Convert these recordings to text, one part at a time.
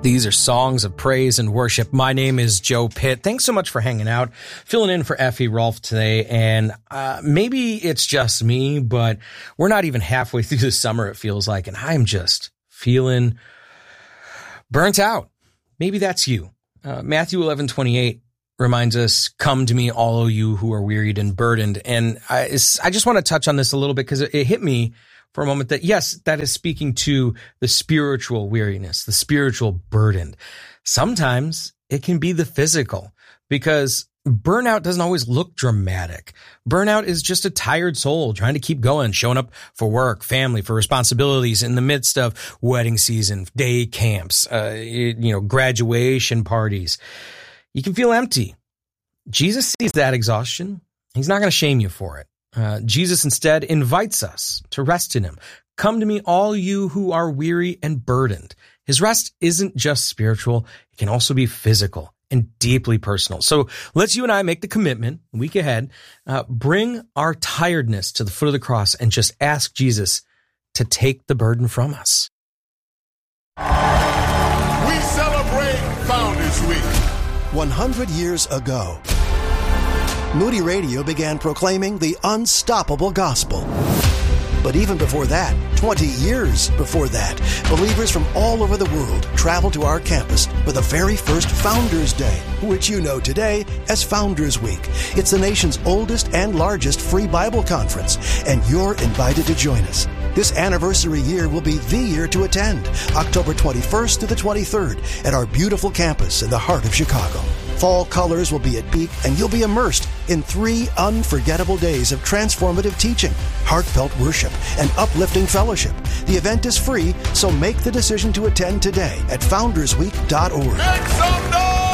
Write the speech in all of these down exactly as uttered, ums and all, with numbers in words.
These are songs of praise and worship. My name is Joe Pitt. Thanks so much for hanging out, filling in for Effie Rolfe today. And uh, maybe it's just me, but we're not even halfway through the summer, it feels like, and I'm just feeling burnt out. Maybe that's you. Uh, Matthew eleven twenty-eight reminds us, "Come to me, all of you who are wearied and burdened." And I, I just want to touch on this a little bit because it, it hit me for a moment that, yes, that is speaking to the spiritual weariness, the spiritual burden. Sometimes it can be the physical, because burnout doesn't always look dramatic. Burnout is just a tired soul trying to keep going, showing up for work, family, for responsibilities in the midst of wedding season, day camps, uh, you know, graduation parties. You can feel empty. Jesus sees that exhaustion. He's not going to shame you for it. Uh, Jesus instead invites us to rest in him. "Come to me, all you who are weary and burdened." His rest isn't just spiritual. It can also be physical and deeply personal. So let's you and I make the commitment, week ahead, uh, bring our tiredness to the foot of the cross and just ask Jesus to take the burden from us. We celebrate Founders Week. one hundred years ago, Moody Radio began proclaiming the unstoppable gospel. But even before that, twenty years before that, believers from all over the world traveled to our campus for the very first Founders Day, which you know today as Founders Week. It's the nation's oldest and largest free Bible conference, and you're invited to join us. This anniversary year will be the year to attend, October twenty-first to the twenty-third, at our beautiful campus in the heart of Chicago. Fall colors will be at peak, and you'll be immersed in three unforgettable days of transformative teaching, heartfelt worship, and uplifting fellowship. The event is free, so make the decision to attend today at founders week dot org. Make some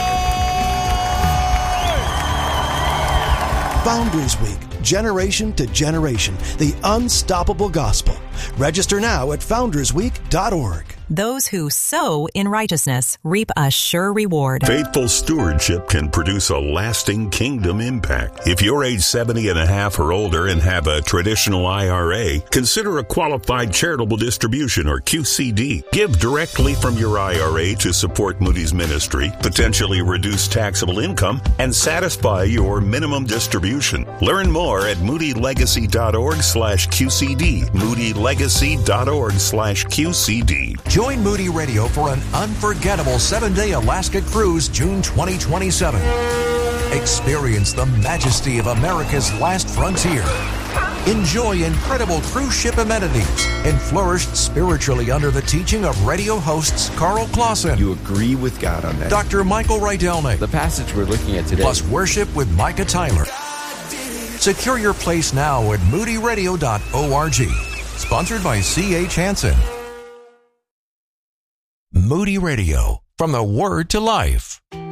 noise! Founders Week, generation to generation, the unstoppable gospel. Register now at founders week dot org. Those who sow in righteousness reap a sure reward. Faithful stewardship can produce a lasting kingdom impact. If you're age seventy and a half or older and have a traditional I R A, consider a qualified charitable distribution, or Q C D. Give directly from your I R A to support Moody's ministry, potentially reduce taxable income, and satisfy your minimum distribution. Learn more at moody legacy dot org slash Q C D. moody legacy dot org slash Q C D. Join Moody Radio for an unforgettable seven-day Alaska cruise, June twenty twenty-seven. Experience the majesty of America's last frontier. Enjoy incredible cruise ship amenities and flourish spiritually under the teaching of radio hosts Carl Clausen. You agree with God on that. Doctor Michael Rydelny. The passage we're looking at today. Plus worship with Micah Tyler. Secure your place now at moody radio dot org. Sponsored by C H Hansen. Moody Radio, from the Word to Life.